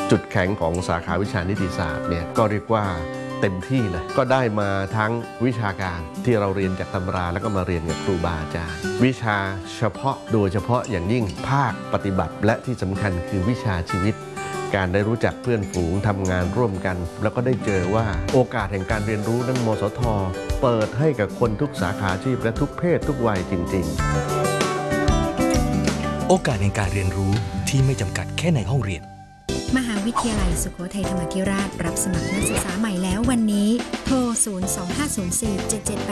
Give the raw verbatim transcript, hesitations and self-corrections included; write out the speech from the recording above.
จุดแข็งของสาขาวิชานิติศาสตร์เนี่ยก็เรียกว่าเต็มที่เลยก็ได้มาทั้งวิชาการที่เราเรียนจากตำราแล้วก็มาเรียนกับครูบาอาจารย์วิชาเฉพาะโดยเฉพาะอย่างยิ่งภาคปฏิบัติและที่สำคัญคือวิชาชีวิตการได้รู้จักเพื่อนฝูงทำงานร่วมกันแล้วก็ได้เจอว่าโอกาสแห่งการเรียนรู้นั้นมสท.เปิดให้กับคนทุกสาขาอาชีพและทุกเพศทุกวัยจริงๆโอกาสแห่งการเรียนรู้ที่ไม่จำกัดแค่ในห้องเรียนมหาวิทยาลัยสุโขทัยธรรมาธิราชรับสมัครนักศึกษาใหม่แล้ววันนี้โทรศูนย์ สอง ห้า ศูนย์ สี่ เจ็ด เจ็ด